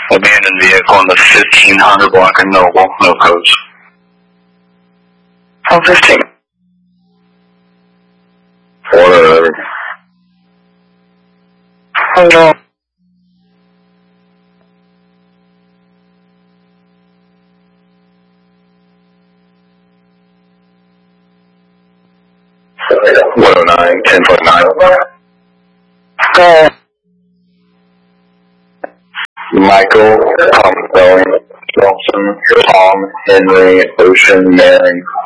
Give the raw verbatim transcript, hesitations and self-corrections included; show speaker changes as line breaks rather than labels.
Abandoned vehicle on the fifteen hundred block of Noble, no codes.
one fifteen.
Whatever.
Hello.
one oh nine, ten point nine.
Go.
Michael, Tom Spelling, Johnson, Tom, Henry, Ocean, Mary,